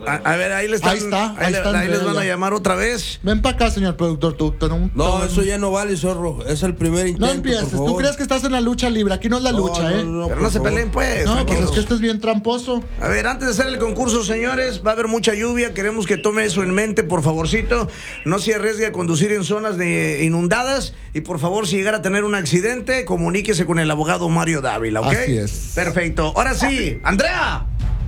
A ver, ahí le están. Ahí está ahí les van ya. a llamar otra vez. Ven para acá, señor productor. No, eso ya no vale, zorro. Es el primer intento. No empieces. por favor. Tú crees que estás en la lucha libre. Aquí no es la lucha, ¿eh? Pero no se peleen, pues. No, pues tranquilos. es que esto es bien tramposo. A ver, antes de hacer el concurso, señores, va a haber mucha lluvia. Queremos que tome eso en mente, por favorcito. No se arriesgue a conducir en zonas inundadas. Y por favor, si llegara a tener un accidente, comuníquese con el abogado Mario Dávila, ¿ok? Así es. Perfecto. Ahora sí, Andrea.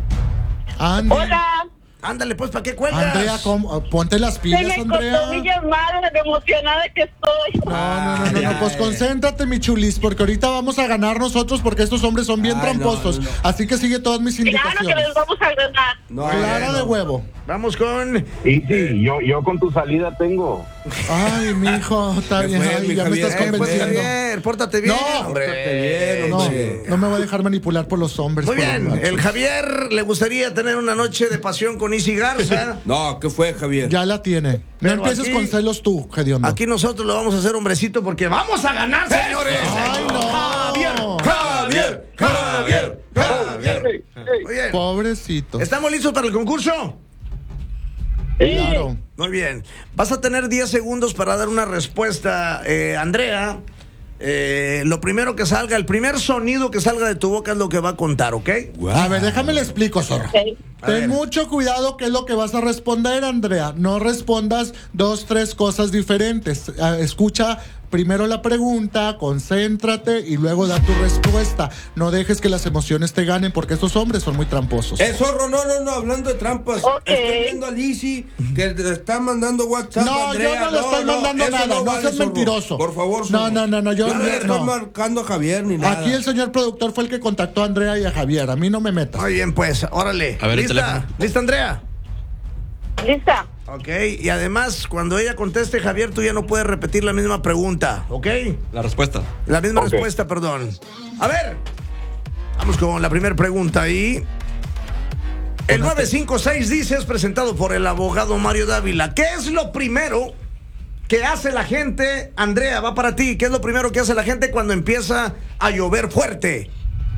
Hola. Ándale, pues, ¿para qué cuelgas? Andrea, ponte las Se pilas, me Andrea. costillas mal, de emocionada que estoy. No, pues concéntrate, mi chulis, porque ahorita vamos a ganar nosotros, porque estos hombres son bien tramposos. no. Así que sigue todas mis Claro indicaciones. que les vamos a ganar. No, Clara de huevo. Vamos con... Y sí, yo con tu salida tengo. Ay, mijo, está ¿Qué bien. fue, Ay, mi ya me Javier? estás Pues, convenciendo. Javier, pórtate bien, No, hombre. pórtate bien, No, hombre. no me voy a dejar manipular por los hombres. Muy por bien, los machos. el Javier le gustaría tener una noche de pasión con Isi Garza. No, ¿qué fue, Javier? Ya la tiene. No Pero empieces aquí- con celos tú, hediondo. Aquí nosotros lo vamos a hacer hombrecito porque vamos a ganar, señores. Ay, no. Javier, Javier, Javier. Muy bien. Pobrecito. ¿Estamos listos para el concurso? Claro. Muy bien. Vas a tener 10 segundos para dar una respuesta, Andrea. Lo primero que salga, el primer sonido que salga de tu boca es lo que va a contar, ¿ok? A ver, déjame le explico, zorro. Ok. A ver. Ten mucho cuidado qué es lo que vas a responder, Andrea. No respondas 2, 3 cosas diferentes. Escucha primero la pregunta, concéntrate y luego da tu respuesta. No dejes que las emociones te ganen porque estos hombres son muy tramposos. Zorro, no, hablando de trampas. Ok. Estoy viendo a Lizzy que le está mandando WhatsApp No, a Andrea. yo no le estoy mandando eso nada, no vale, seas zorro. mentiroso. Por favor, No, zorro. no, yo no no- le estoy no. marcando a Javier ni nada. Aquí el señor productor fue el que contactó a Andrea y a Javier. A mí no me metas. Muy bien, pues, órale. A ver, el ¿Lista? teléfono. ¿Lista, Andrea? Lista. Ok, y además, cuando ella conteste, Javier, tú ya no puedes repetir la misma pregunta, ¿ok? La respuesta. La misma Ok. respuesta, perdón. A ver, vamos con la primera pregunta ahí. El 956 dice, es presentado por el abogado Mario Dávila. ¿Qué es lo primero que hace la gente? Andrea, va para ti. ¿Qué es lo primero que hace la gente cuando empieza a llover fuerte?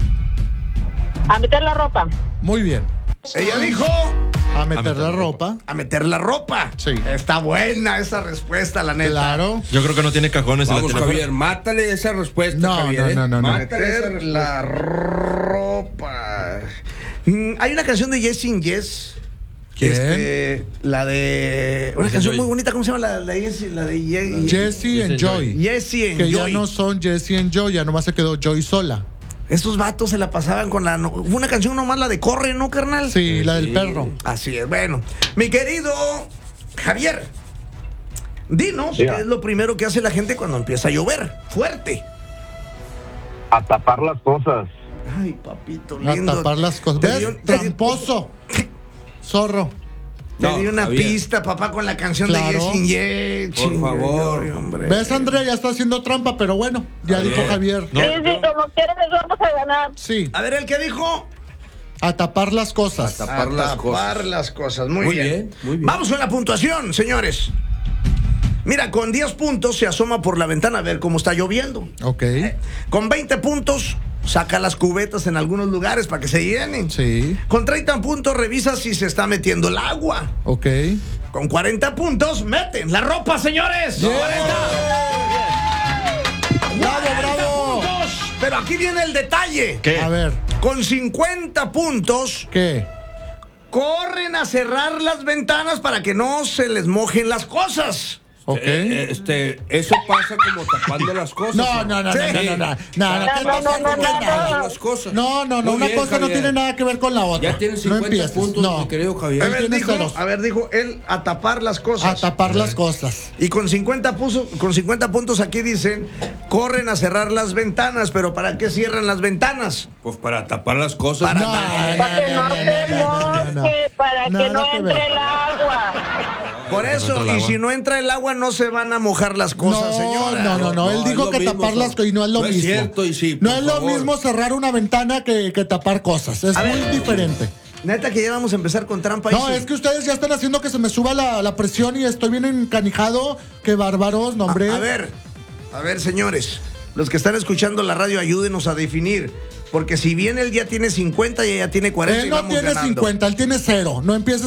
A meter la ropa. Muy bien. Ella dijo... A meter la ropa. A meter la ropa. Sí. Está buena esa respuesta, la neta. Claro. Yo creo que no tiene cajones Vamos, en la tiene Javier, mátale esa respuesta, No, Javier. no. Mátale esa Meter respuesta. la ropa. Hay una canción de Yes in Yes. ¿Quién? La de. Una Yes canción and muy Joy. bonita, ¿cómo se llama? La de Yes, la de Jesse and Joy. Yes and Que ya Joy. no son Jesse and Joy, ya nomás se quedó Joy sola. Estos vatos se la pasaban con la. Fue una canción nomás, la de Corre, ¿no, carnal? Sí, la del perro. Así es. Bueno, mi querido Javier, dinos Diga. qué es lo primero que hace la gente cuando empieza a llover fuerte. A tapar las cosas. Ay, papito A lindo. tapar las cosas. Te ¿Ves? di- Tramposo. Zorro. Te No, di una Javier. pista, papá, con la canción Claro. de Yes in Yes. Por favor. Hombre. ¿Ves, Andrea? Ya está haciendo trampa, pero bueno, ya dijo Javier. No, Sí, como quieran les vamos a ganar. Sí, A ver, ¿el qué dijo? a tapar las cosas. A tapar las cosas. las cosas. Muy, Muy bien. bien, muy bien. Vamos con la puntuación, señores. Mira, con 10 puntos se asoma por la ventana a ver cómo está lloviendo. Ok. Con 20 puntos saca las cubetas en algunos lugares para que se llenen. Sí, Con 30 puntos revisa si se está metiendo el agua. ok. Con 40 puntos meten la ropa, señores. Yeah. 40. ¡Bravo, bravo! puntos. Pero aquí viene el detalle. ¿Qué? A ver, Con 50 puntos ¿qué? corren a cerrar las ventanas para que no se les mojen las cosas. Ok. Eso pasa como tapando las cosas. No, no, no, Sí. no, no, no, no, no, Pasa no, como no, tapando no. las cosas. no, Muy una bien, cosa no Javier. tiene nada que ver con la otra. Ya tienes No 50 empieces, puntos, no. mi querido A Javier. ver, tienes ceros. dijo él a tapar las A cosas. tapar las cosas. Y con 50 puntos aquí dicen, corren a cerrar las ventanas, pero ¿para qué cierran las ventanas? Pues para tapar las cosas. Para- No, Para que no se moje, para que Nada no que entre ver. el agua. Por eso, entra el y agua. si no entra el agua, no se van a mojar las cosas, señora. No, él No, dijo es lo que mismo, tapar las cosas y no es lo no es mismo. cierto, y sí, no por es lo favor. mismo cerrar una ventana que tapar cosas. Es A muy ver. diferente. Neta que ya vamos a empezar con trampa. No, y es que ustedes ya están haciendo que se me suba la presión y estoy bien encanijado. Qué bárbaros, no, hombre. A ver, señores, los que están escuchando la radio, ayúdenos a definir. Porque si bien él ya tiene 50 y ella tiene 40 Él y no vamos tiene ganando. 50, él tiene 0. No empieces